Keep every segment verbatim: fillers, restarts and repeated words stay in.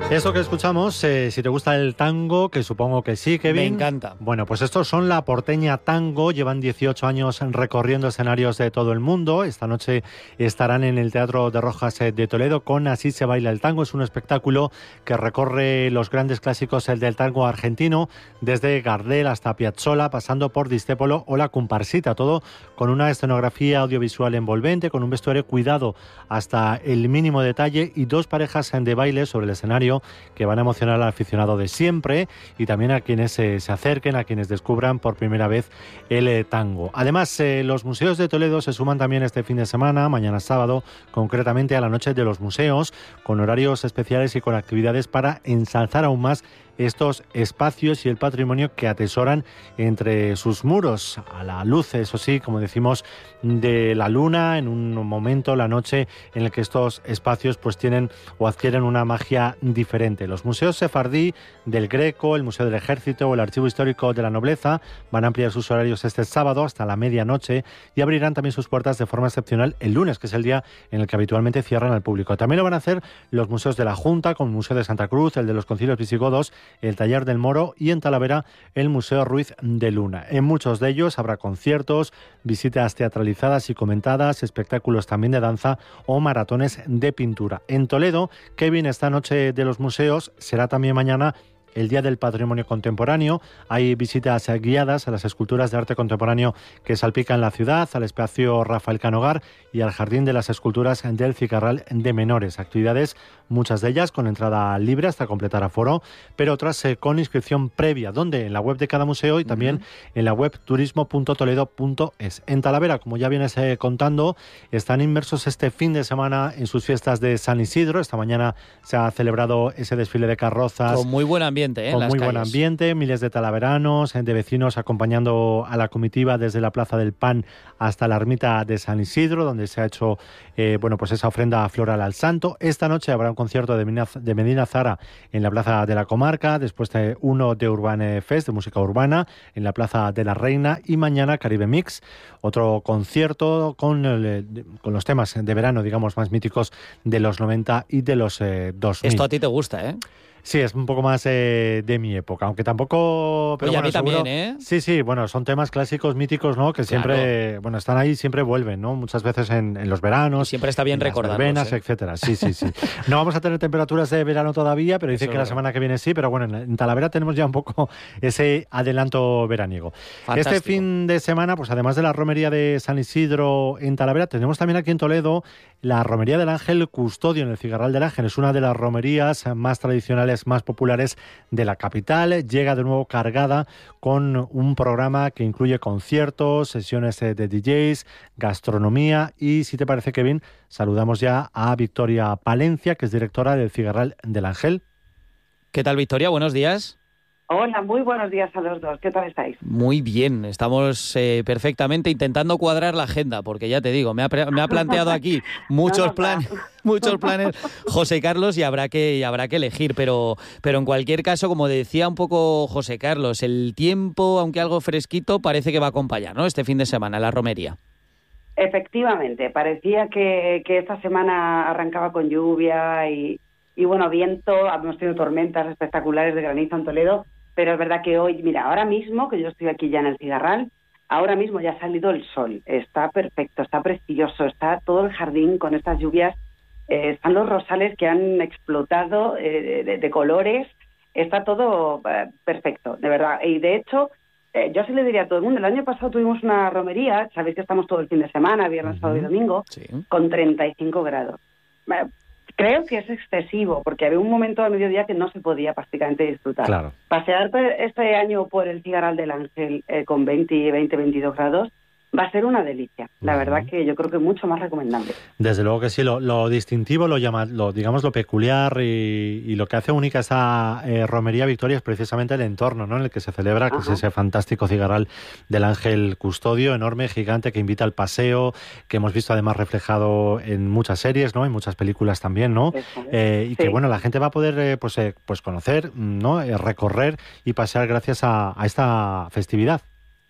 Eso que escuchamos, eh, si te gusta el tango, que supongo que sí, Kevin. Me encanta. Bueno, pues estos son La Porteña Tango, llevan dieciocho años recorriendo escenarios de todo el mundo. Esta noche estarán en el Teatro de Rojas de Toledo con Así se baila el tango. Es un espectáculo que recorre los grandes clásicos el del tango argentino, desde Gardel hasta Piazzolla, pasando por Discépolo o La Comparsita, todo con una escenografía audiovisual envolvente, con un vestuario cuidado hasta el mínimo detalle y dos parejas de baile sobre el escenario que van a emocionar al aficionado de siempre y también a quienes eh, se acerquen, a quienes descubran por primera vez el eh, tango. Además, eh, los museos de Toledo se suman también este fin de semana, mañana sábado, concretamente a la Noche de los Museos, con horarios especiales y con actividades para ensalzar aún más estos espacios y el patrimonio que atesoran entre sus muros, a la luz, eso sí, como decimos, de la luna, en un momento, la noche, en el que estos espacios pues tienen o adquieren una magia diferente. Los museos sefardí, del Greco, el Museo del Ejército o el Archivo Histórico de la Nobleza van a ampliar sus horarios este sábado hasta la medianoche y abrirán también sus puertas de forma excepcional el lunes, que es el día en el que habitualmente cierran al público. También lo van a hacer los museos de la Junta, como el Museo de Santa Cruz, el de los Concilios Visigodos, el Taller del Moro y en Talavera el Museo Ruiz de Luna. En muchos de ellos habrá conciertos, visitas teatralizadas y comentadas, espectáculos también de danza o maratones de pintura. En Toledo, Kevin, esta noche de los museos será también mañana el Día del Patrimonio Contemporáneo. Hay visitas guiadas a las esculturas de arte contemporáneo que salpican la ciudad, al espacio Rafael Canogar y al Jardín de las Esculturas del Cigarral de Menores. Actividades, muchas de ellas con entrada libre hasta completar aforo, pero otras eh, con inscripción previa, donde en la web de cada museo y también uh-huh. en la web turismo punto toledo punto es. En Talavera, como ya vienes eh, contando, están inmersos este fin de semana en sus fiestas de San Isidro. Esta mañana se ha celebrado ese desfile de carrozas. Con muy buen ambiente. ¿Eh? Con las muy calles. buen ambiente, miles de talaveranos, de vecinos acompañando a la comitiva desde la Plaza del Pan hasta la ermita de San Isidro, donde se ha hecho eh, bueno, pues esa ofrenda floral al santo. Esta noche habrá un concierto de Medina, de Medina Zara en la Plaza de la Comarca, después de uno de Urban Fest, de música urbana, en la Plaza de la Reina, y mañana Caribe Mix, otro concierto con, el, con los temas de verano, digamos, más míticos de los noventa y de los eh, dos mil. Esto a ti te gusta, ¿eh? Sí, es un poco más eh, de mi época, aunque tampoco... Pero Oye, bueno, a mí seguro, también, ¿eh? Sí, sí, bueno, son temas clásicos, míticos, ¿no? Que siempre, claro. bueno, están ahí, siempre vuelven, ¿no? Muchas veces en, en los veranos. Y siempre está bien recordarlos, verbenas, ¿eh? etcétera. Sí, sí, sí. No vamos a tener temperaturas de verano todavía, pero dice Eso que la semana que viene sí, pero bueno, en Talavera tenemos ya un poco ese adelanto veraniego. Fantástico. Este fin de semana, pues además de la romería de San Isidro en Talavera, tenemos también aquí en Toledo la romería del Ángel Custodio en el Cigarral del Ángel. Es una de las romerías más tradicionales, más populares de la capital. Llega de nuevo cargada con un programa que incluye conciertos, sesiones de D Js, gastronomía y, si te parece, Kevin, saludamos ya a Victoria Palencia, que es directora del Cigarral del Ángel. ¿Qué tal, Victoria? Buenos días. Hola, muy buenos días a los dos. ¿Qué tal estáis? Muy bien, estamos eh, perfectamente intentando cuadrar la agenda, porque ya te digo, me ha, me ha planteado aquí muchos no, no, planes, muchos planes José Carlos y habrá que y habrá que elegir, pero pero en cualquier caso, como decía un poco José Carlos, el tiempo, aunque algo fresquito, parece que va a acompañar, ¿no? Este fin de semana la romería. Efectivamente, parecía que, que esta semana arrancaba con lluvia y, y bueno, viento, hemos tenido tormentas espectaculares de granizo en Toledo. Pero es verdad que hoy, mira, ahora mismo, que yo estoy aquí ya en el Cigarral, ahora mismo ya ha salido el sol, está perfecto, está precioso, está todo el jardín con estas lluvias, eh, están los rosales que han explotado eh, de, de colores, está todo eh, perfecto, de verdad. Y de hecho, eh, yo sí le diría a todo el mundo, el año pasado tuvimos una romería, sabéis que estamos todo el fin de semana, viernes, uh-huh. sábado y domingo, sí. con treinta y cinco grados. Eh, Creo que es excesivo, porque había un momento al mediodía que no se podía prácticamente disfrutar. Claro. Pasear este año por el Cigarral del Ángel eh, con veinte, veinte, veintidós grados va a ser una delicia. La uh-huh. verdad que yo creo que es mucho más recomendable. Desde luego que sí, lo, lo distintivo, lo llama, lo digamos lo peculiar y, y lo que hace única esa eh, romería, Victoria, es precisamente el entorno, ¿no? En el que se celebra, uh-huh. que es ese fantástico Cigarral del Ángel Custodio, enorme, gigante, que invita al paseo, que hemos visto además reflejado en muchas series, ¿no? En muchas películas también, ¿no? Eh, y sí. que bueno, la gente va a poder eh, pues, eh, pues conocer, ¿no? Eh, recorrer y pasear gracias a, a esta festividad.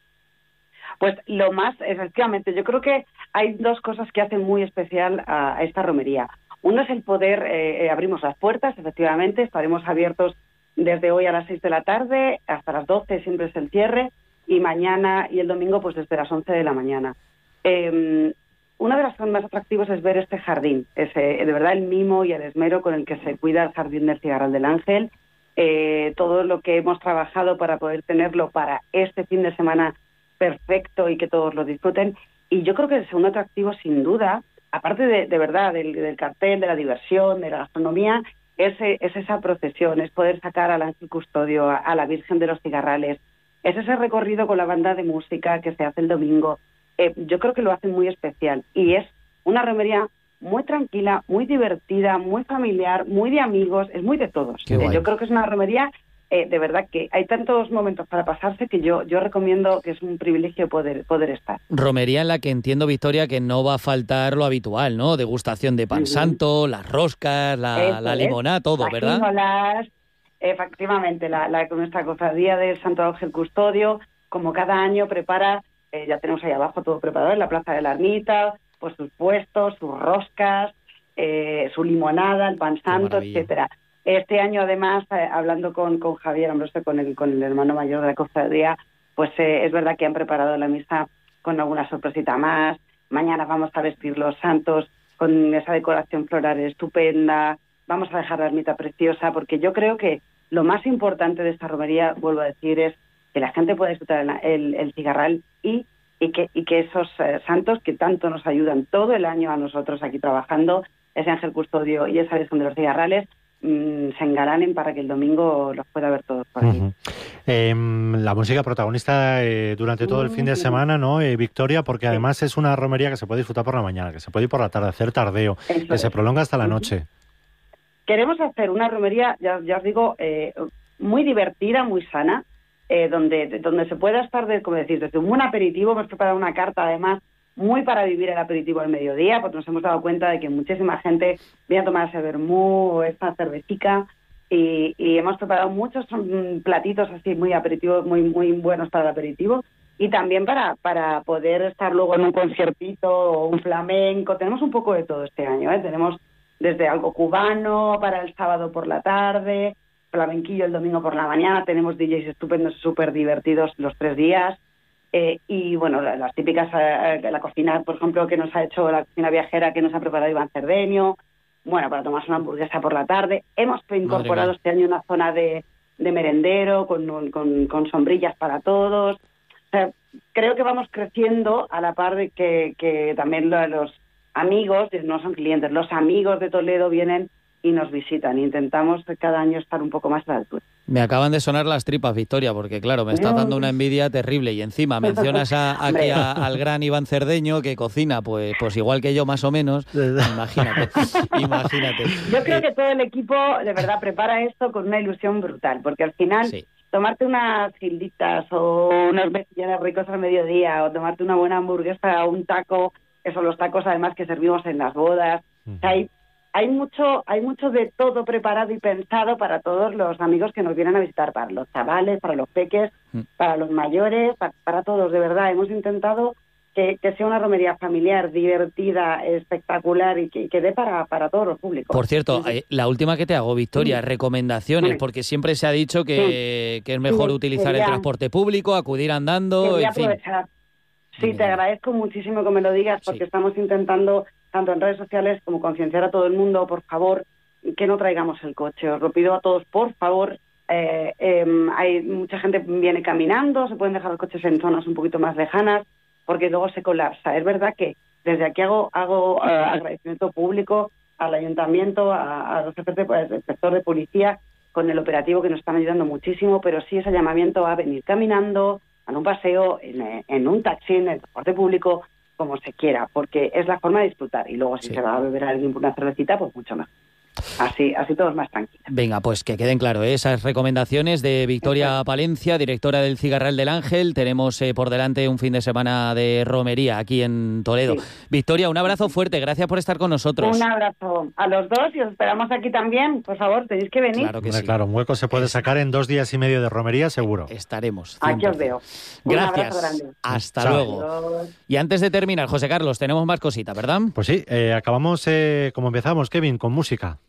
Pues lo más, efectivamente, yo creo que hay dos cosas que hacen muy especial a esta romería. Uno es el poder, eh, eh, abrimos las puertas, efectivamente, estaremos abiertos desde hoy a las seis de la tarde hasta las doce, siempre es el cierre, y mañana y el domingo pues desde las once de la mañana. Eh, una de las cosas más atractivas es ver este jardín, ese, de verdad el mimo y el esmero con el que se cuida el Jardín del Cigarral del Ángel, eh, todo lo que hemos trabajado para poder tenerlo para este fin de semana perfecto y que todos lo disfruten. Y yo creo que el segundo atractivo, sin duda, aparte de, de verdad del, del cartel, de la diversión, de la gastronomía, es, es esa procesión, es poder sacar al Ángel Custodio, a, a la Virgen de los Cigarrales, es ese recorrido con la banda de música que se hace el domingo. Eh, yo creo que lo hace muy especial y es una romería muy tranquila, muy divertida, muy familiar, muy de amigos, es muy de todos. Eh, yo creo que es una romería, eh, de verdad que hay tantos momentos para pasarse que yo yo recomiendo, que es un privilegio poder poder estar. Romería en la que entiendo, Victoria, que no va a faltar lo habitual, ¿no? Degustación de pan uh-huh. santo, las roscas, la, la limonada, todo, las ¿verdad? Quinolas, efectivamente, la, la, nuestra cofradía del Santo Ángel Custodio, como cada año prepara, eh, ya tenemos ahí abajo todo preparado en la Plaza de la Ermita, pues sus puestos, sus roscas, eh, su limonada, el pan santo, etcétera. Este año, además, eh, hablando con, con Javier Ambrosio, con el, con el hermano mayor de la cofradía, pues eh, es verdad que han preparado la misa con alguna sorpresita más. Mañana vamos a vestir los santos con esa decoración floral estupenda. Vamos a dejar la ermita preciosa, porque yo creo que lo más importante de esta romería, vuelvo a decir, es que la gente pueda disfrutar el, el, el cigarral y Y que, y que esos eh, santos que tanto nos ayudan todo el año a nosotros aquí trabajando, ese Ángel Custodio y esa Virgen de los Cigarrales, mmm, se engalanen para que el domingo los pueda ver todos por aquí. Uh-huh. Eh, la música protagonista eh, durante todo el fin de semana, ¿no, eh, Victoria? Porque sí. Además es una romería que se puede disfrutar por la mañana, que se puede ir por la tarde, hacer tardeo, Eso que es. se prolonga hasta la uh-huh. noche. Queremos hacer una romería, ya, ya os digo, eh, muy divertida, muy sana, Eh, donde donde se pueda estar, de, como decís, desde un buen aperitivo. Hemos preparado una carta, además, muy para vivir el aperitivo al mediodía, porque nos hemos dado cuenta de que muchísima gente viene a tomar ese vermú o esta cervecica, y, y hemos preparado muchos um, platitos así muy aperitivos, muy muy buenos para el aperitivo, y también para, para poder estar luego en un conciertito o un flamenco. Tenemos un poco de todo este año, ¿eh? Tenemos desde algo cubano para el sábado por la tarde, flamenquillo el domingo por la mañana, tenemos D Js estupendos, súper divertidos los tres días, eh, y bueno, las, las típicas, eh, la cocina, por ejemplo, que nos ha hecho la cocina viajera, que nos ha preparado Iván Cerdeño, bueno, para tomarse una hamburguesa por la tarde. Hemos incorporado este año una zona de, de merendero, con, con, con sombrillas para todos. O sea, creo que vamos creciendo a la par de que, que también los amigos, no son clientes, los amigos de Toledo vienen y nos visitan. Intentamos cada año estar un poco más a la altura. Me acaban de sonar las tripas, Victoria, porque claro, me estás dando una envidia terrible, y encima mencionas a, aquí a, al gran Iván Cerdeño, que cocina pues pues igual que yo más o menos. Imagínate, imagínate. Yo creo que todo el equipo de verdad prepara esto con una ilusión brutal, porque al final sí. tomarte unas gilditas o unos mejillones ricos al mediodía, o tomarte una buena hamburguesa o un taco, que son los tacos además que servimos en las bodas, uh-huh. o sea, hay Hay mucho, hay mucho de todo preparado y pensado para todos los amigos que nos vienen a visitar, para los chavales, para los peques, mm. para los mayores, para, para todos, de verdad. Hemos intentado que, que sea una romería familiar, divertida, espectacular y que, que dé para, para todos los públicos. Por cierto, sí. la última que te hago, Victoria, sí. recomendaciones, sí. porque siempre se ha dicho que, sí. que es mejor sí. utilizar Quería, el transporte público, acudir andando, en fin. Aprovechar. Sí, te agradezco muchísimo que me lo digas, porque sí. estamos intentando, tanto en redes sociales como concienciar a todo el mundo, por favor, que no traigamos el coche. Os lo pido a todos, por favor. Eh, eh, hay mucha gente viene caminando, se pueden dejar los coches en zonas un poquito más lejanas, porque luego se colapsa. Es verdad que desde aquí hago, hago uh, agradecimiento público al ayuntamiento, a, a los jefes de, al inspector de policía, con el operativo, que nos están ayudando muchísimo, pero sí ese llamamiento a venir caminando, en un paseo, en, en un taxi, en el transporte público, como se quiera, porque es la forma de disfrutar. Y luego si sí. se va a beber a alguien por una cervecita, pues mucho más. Así, así todos más tranquilos. Venga, pues que queden claro, ¿eh? Esas recomendaciones de Victoria Palencia, directora del Cigarral del Ángel. Tenemos eh, por delante un fin de semana de romería aquí en Toledo. Sí. Victoria, un abrazo fuerte, gracias por estar con nosotros. Un abrazo a los dos y os esperamos aquí también. Por favor, tenéis que venir. Claro que sí. Claro, un hueco se puede sacar en dos días y medio de romería, seguro. Estaremos. Aquí os veo. Gracias. Hasta Chao. luego. Adiós. Y antes de terminar, José Carlos, tenemos más cositas, ¿verdad? Pues sí, eh, acabamos eh, como empezamos, Kevin, con música.